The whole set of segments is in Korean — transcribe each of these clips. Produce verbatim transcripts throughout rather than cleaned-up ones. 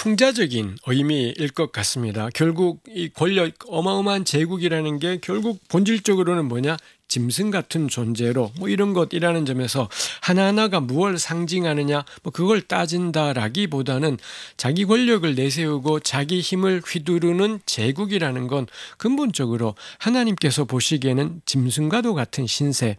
풍자적인 의미일 것 같습니다. 결국 이 권력 어마어마한 제국이라는 게 결국 본질적으로는 뭐냐? 짐승 같은 존재로 뭐 이런 것이라는 점에서 하나하나가 무엇을 상징하느냐 뭐 그걸 따진다라기보다는 자기 권력을 내세우고 자기 힘을 휘두르는 제국이라는 건 근본적으로 하나님께서 보시기에는 짐승과도 같은 신세나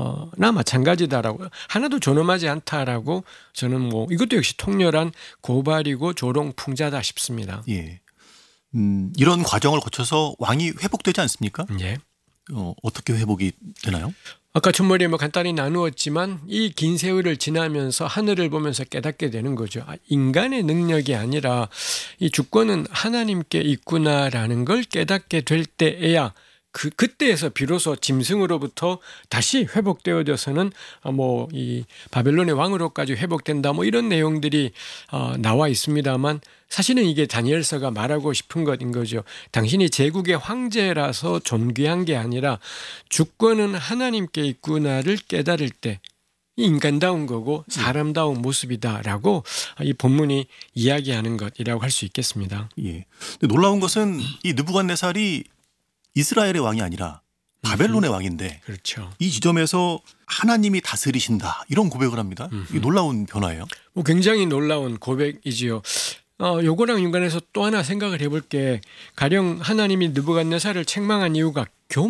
마찬가지다라고, 하나도 존엄하지 않다라고 저는 뭐 이것도 역시 통렬한 고발이고 조롱풍자다 싶습니다. 예. 음, 이런 과정을 거쳐서 왕이 회복되지 않습니까? 예. 어, 어떻게 회복이 되나요? 아까 첫머리에 뭐 간단히 나누었지만 이 긴 세월을 지나면서 하늘을 보면서 깨닫게 되는 거죠. 아, 인간의 능력이 아니라 이 주권은 하나님께 있구나라는 걸 깨닫게 될 때에야 그 그때에서 비로소 짐승으로부터 다시 회복되어져서는 뭐 이 바벨론의 왕으로까지 회복된다 뭐 이런 내용들이 어, 나와 있습니다만 사실은 이게 다니엘서가 말하고 싶은 것인 거죠. 당신이 제국의 황제라서 존귀한 게 아니라 주권은 하나님께 있구나를 깨달을 때 인간다운 거고 사람다운 모습이다라고 이 본문이 이야기하는 것이라고 할 수 있겠습니다. 예. 근데 놀라운 것은 이 느부갓네살이 이스라엘의 왕이 아니라 바벨론의 왕인데, 그렇죠. 이 지점에서 하나님이 다스리신다 이런 고백을 합니다. 이게 놀라운 변화예요. 뭐 굉장히 놀라운 고백이지요. 어, 요거랑 연관해서 또 하나 생각을 해볼 게, 가령 하나님이 느부갓네살을 책망한 이유가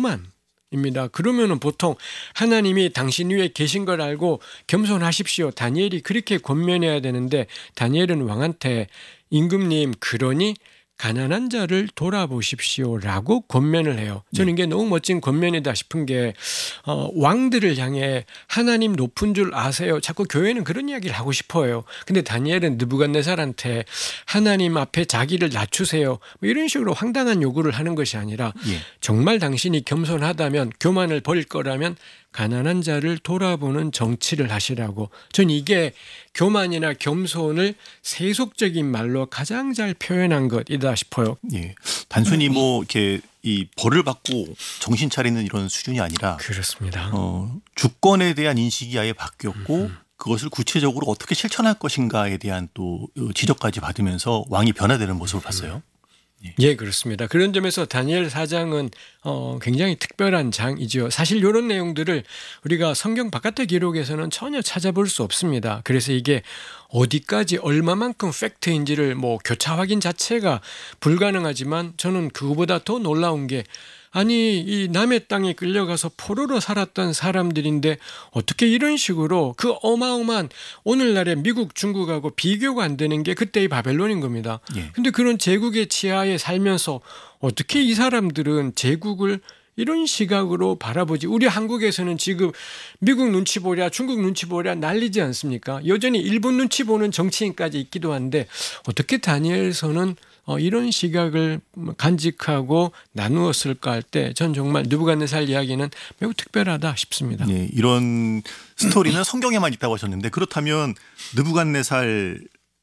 교만입니다. 그러면은 보통 하나님이 당신 위에 계신 걸 알고 겸손하십시오, 다니엘이 그렇게 권면해야 되는데, 다니엘은 왕한테 임금님 그러니 가난한 자를 돌아보십시오라고 권면을 해요. 저는 이게 너무 멋진 권면이다 싶은 게 어, 왕들을 향해 하나님 높은 줄 아세요? 자꾸 교회는 그런 이야기를 하고 싶어요. 근데 다니엘은 느부갓네살한테 하나님 앞에 자기를 낮추세요, 뭐 이런 식으로 황당한 요구를 하는 것이 아니라 예. 정말 당신이 겸손하다면, 교만을 버릴 거라면 가난한 자를 돌아보는 정치를 하시라고. 전 이게 교만이나 겸손을 세속적인 말로 가장 잘 표현한 것이다 싶어요. 예. 단순히 뭐 이렇게 이 벌을 받고 정신 차리는 이런 수준이 아니라, 그렇습니다. 어, 주권에 대한 인식이 아예 바뀌었고 그것을 구체적으로 어떻게 실천할 것인가에 대한 또 지적까지 받으면서 왕이 변화되는 모습을 봤어요. 예. 예, 그렇습니다. 그런 점에서 다니엘 사 장은 어, 굉장히 특별한 장이죠. 사실 이런 내용들을 우리가 성경 바깥의 기록에서는 전혀 찾아볼 수 없습니다. 그래서 이게 어디까지 얼마만큼 팩트인지를 뭐 교차 확인 자체가 불가능하지만, 저는 그거보다 더 놀라운 게, 아니 이 남의 땅에 끌려가서 포로로 살았던 사람들인데 어떻게 이런 식으로 그 어마어마한, 오늘날의 미국 중국하고 비교가 안 되는 게 그때의 바벨론인 겁니다. 예. 근데 그런 제국의 치하에 살면서 어떻게 이 사람들은 제국을 이런 시각으로 바라보지? 우리 한국에서는 지금 미국 눈치 보랴 중국 눈치 보랴 난리지 않습니까? 여전히 일본 눈치 보는 정치인까지 있기도 한데 어떻게 다니엘서는 어, 이런 시각을 간직하고 나누었을까 할 때 전 정말 느부갓네살 이야기는 매우 특별하다 싶습니다. 네, 이런 스토리는 성경에만 있다고 하셨는데, 그렇다면 느부갓네살에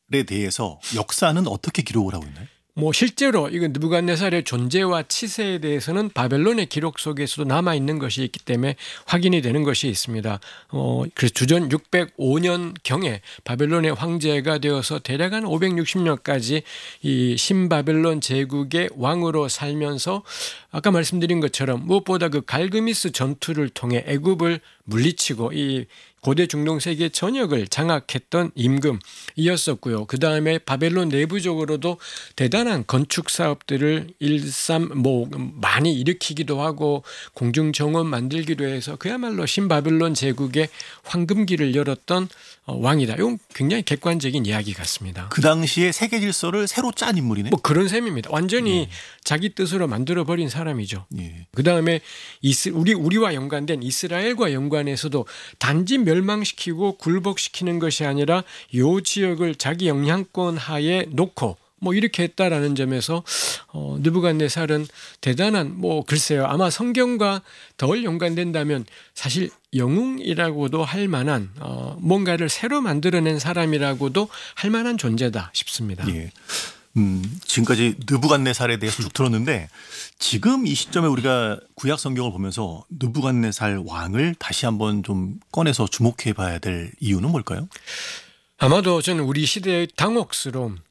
대해서 역사는 어떻게 기록을 하고 있나요? 뭐 실제로 이건 느부갓네살의 존재와 치세에 대해서는 바벨론의 기록 속에서도 남아 있는 것이 있기 때문에 확인이 되는 것이 있습니다. 어, 그래서 주전 육백오 년 경에 바벨론의 황제가 되어서 대략 한 오백육십 년까지 이 신바벨론 제국의 왕으로 살면서 아까 말씀드린 것처럼 무엇보다 그 갈그미스 전투를 통해 애굽을 물리치고 이 고대 중동 세계 전역을 장악했던 임금이었었고요. 그 다음에 바벨론 내부적으로도 대단한 건축 사업들을 일삼 뭐 많이 일으키기도 하고 공중 정원 만들기도 해서 그야말로 신바벨론 제국의 황금기를 열었던 왕이다. 이건 굉장히 객관적인 이야기 같습니다. 그 당시에 세계 질서를 새로 짠 인물이네. 뭐 그런 셈입니다. 완전히 예. 자기 뜻으로 만들어 버린 사람이죠. 예. 그 다음에 우리 우리와 연관된 이스라엘과 연관해서도 단지 멸망시키고 굴복시키는 것이 아니라 요 지역을 자기 영향권 하에 놓고 뭐 이렇게 했다라는 점에서 어, 느부갓네살은 대단한, 뭐 글쎄요, 아마 성경과 덜 연관된다면 사실 영웅이라고도 할 만한 어, 뭔가를 새로 만들어낸 사람이라고도 할 만한 존재다 싶습니다. 예. 음, 지금까지 느부갓네살에 대해서 쭉 들었는데, 지금 이 시점에 우리가 구약 성경을 보면서 느부갓네살 왕을 다시 한번 좀 꺼내서 주목해 봐야 될 이유는 뭘까요? 아마도 저는 우리 시대의 당혹스러움,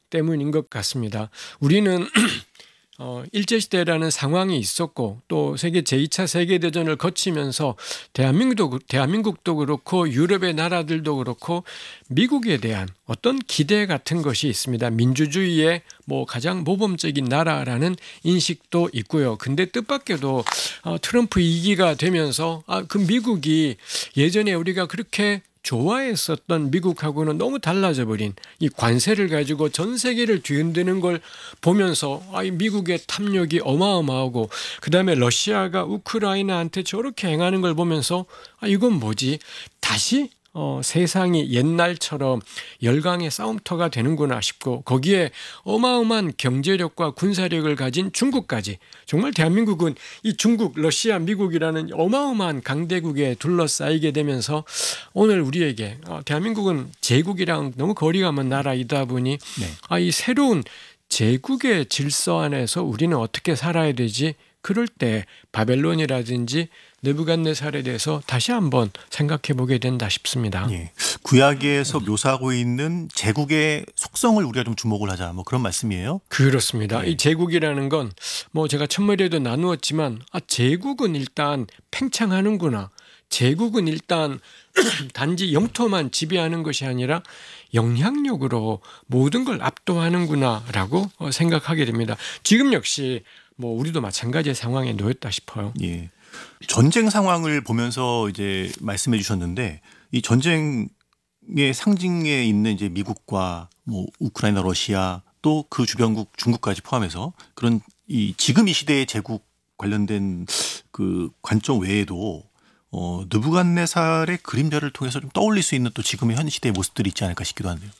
때문인 것 같습니다. 우리는 어, 일제시대라는 상황이 있었고 또 세계 제이 차 세계대전을 거치면서 대한민국도, 대한민국도 그렇고 유럽의 나라들도 그렇고 미국에 대한 어떤 기대 같은 것이 있습니다. 민주주의의 뭐 가장 모범적인 나라라는 인식도 있고요. 근데 뜻밖에도 어, 트럼프 이 기가 되면서 아, 그 미국이 예전에 우리가 그렇게 좋아했었던 미국하고는 너무 달라져 버린 이 관세를 가지고 전 세계를 뒤흔드는 걸 보면서 아, 이 미국의 탐욕이 어마어마하고 그다음에 러시아가 우크라이나한테 저렇게 행하는 걸 보면서 아, 이건 뭐지? 다시 어, 세상이 옛날처럼 열강의 싸움터가 되는구나 싶고 거기에 어마어마한 경제력과 군사력을 가진 중국까지 정말 대한민국은 이 중국, 러시아, 미국이라는 어마어마한 강대국에 둘러싸이게 되면서 오늘 우리에게 어, 대한민국은 제국이랑 너무 거리가 먼 나라이다 보니 네. 아, 이 새로운 제국의 질서 안에서 우리는 어떻게 살아야 되지? 그럴 때 바벨론이라든지 느부갓네살에 대해서 다시 한번 생각해 보게 된다 싶습니다. 예. 구약에서 묘사하고 있는 제국의 속성을 우리가 좀 주목을 하자. 뭐 그런 말씀이에요. 그렇습니다. 네. 이 제국이라는 건 뭐 제가 첫머리에도 나누었지만 아, 제국은 일단 팽창하는구나. 제국은 일단 단지 영토만 지배하는 것이 아니라 영향력으로 모든 걸 압도하는구나라고 생각하게 됩니다. 지금 역시 뭐 우리도 마찬가지의 상황에 놓였다 싶어요. 예. 전쟁 상황을 보면서 이제 말씀해 주셨는데 이 전쟁의 상징에 있는 이제 미국과 뭐 우크라이나, 러시아 또 그 주변국 중국까지 포함해서 그런 이 지금 이 시대의 제국 관련된 그 관점 외에도 어, 느부갓네살의 그림자를 통해서 좀 떠올릴 수 있는 또 지금의 현 시대의 모습들이 있지 않을까 싶기도 한데요.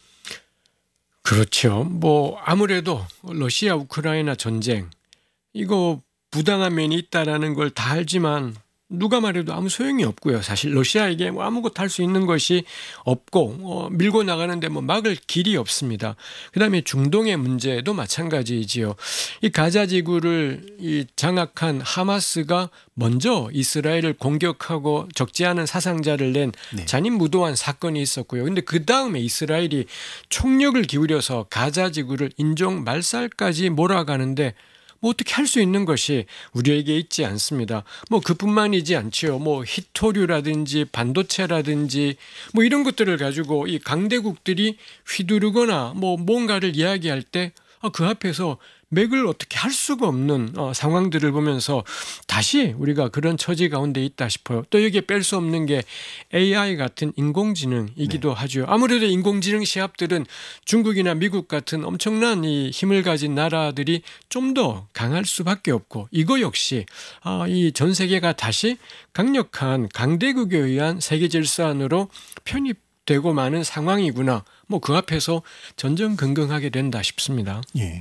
그렇죠. 뭐 아무래도 러시아 우크라이나 전쟁 이거 부당한 면이 있다라는 걸 다 알지만 누가 말해도 아무 소용이 없고요. 사실 러시아에게 뭐 아무것도 할 수 있는 것이 없고 어, 밀고 나가는데 뭐 막을 길이 없습니다. 그다음에 중동의 문제도 마찬가지이지요. 이 가자 지구를 이 장악한 하마스가 먼저 이스라엘을 공격하고 적지 않은 사상자를 낸 네. 잔인무도한 사건이 있었고요. 근데 그 다음에 이스라엘이 총력을 기울여서 가자 지구를 인종 말살까지 몰아가는데 뭐 어떻게 할 수 있는 것이 우리에게 있지 않습니다. 뭐 그뿐만이지 않지요. 뭐 히토류라든지 반도체라든지 뭐 이런 것들을 가지고 이 강대국들이 휘두르거나 뭐 뭔가를 이야기할 때 그 앞에서 맥을 어떻게 할 수가 없는 어, 상황들을 보면서 다시 우리가 그런 처지 가운데 있다 싶어요. 또 여기에 뺄 수 없는 게 에이아이 같은 인공지능이기도 네. 하죠. 아무래도 인공지능 시합들은 중국이나 미국 같은 엄청난 이 힘을 가진 나라들이 좀 더 강할 수밖에 없고 이거 역시 아, 이 전 세계가 다시 강력한 강대국에 의한 세계 질서 안으로 편입되고 마는 상황이구나. 뭐 그 앞에서 전전긍긍하게 된다 싶습니다. 예.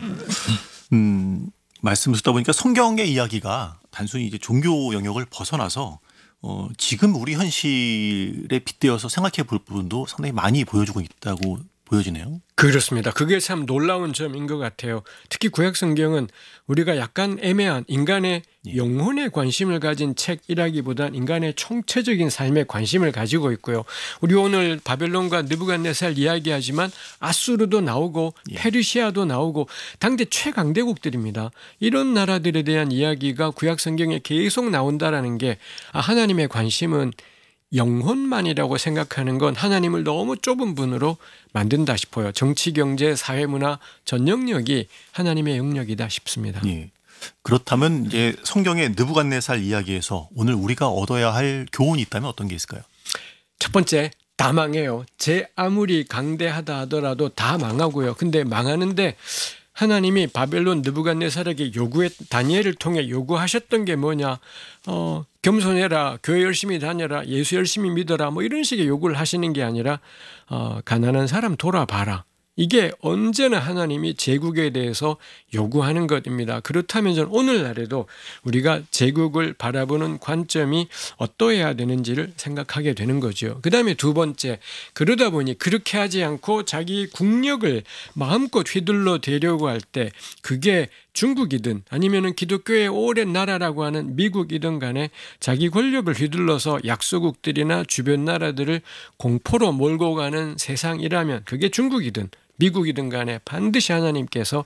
음, 말씀을 듣다 보니까 성경의 이야기가 단순히 이제 종교 영역을 벗어나서 어, 지금 우리 현실에 빗대어서 생각해 볼 부분도 상당히 많이 보여주고 있다고 보여지네요. 그렇습니다. 그게 참 놀라운 점인 것 같아요. 특히 구약 성경은 우리가 약간 애매한 인간의 예. 영혼에 관심을 가진 책이라기보단 인간의 총체적인 삶에 관심을 가지고 있고요. 우리 오늘 바벨론과 느부갓네살 이야기하지만 아수르도 나오고 예. 페르시아도 나오고 당대 최강대국들입니다. 이런 나라들에 대한 이야기가 구약 성경에 계속 나온다라는 게 아, 하나님의 관심은 영혼만이라고 생각하는 건 하나님을 너무 좁은 분으로 만든다 싶어요. 정치, 경제, 사회, 문화 전 영역이 하나님의 영역이다 싶습니다. 예. 그렇다면 이제 성경의 느부갓네살 이야기에서 오늘 우리가 얻어야 할 교훈이 있다면 어떤 게 있을까요? 첫 번째, 다 망해요. 제 아무리 강대하다 하더라도 다 망하고요. 근데 망하는데 하나님이 바벨론 느부갓네살에게 요구했 다니엘을 통해 요구하셨던 게 뭐냐? 어, 겸손해라, 교회 열심히 다녀라, 예수 열심히 믿어라, 뭐 이런 식의 요구를 하시는 게 아니라 어, 가난한 사람 돌아봐라. 이게 언제나 하나님이 제국에 대해서 요구하는 것입니다. 그렇다면 저는 오늘날에도 우리가 제국을 바라보는 관점이 어떠해야 되는지를 생각하게 되는 거죠. 그 다음에 두 번째, 그러다 보니 그렇게 하지 않고 자기 국력을 마음껏 휘둘러 대려고 할 때 그게 중국이든 아니면은 기독교의 오랜 나라라고 하는 미국이든 간에 자기 권력을 휘둘러서 약소국들이나 주변 나라들을 공포로 몰고 가는 세상이라면 그게 중국이든 미국이든 간에 반드시 하나님께서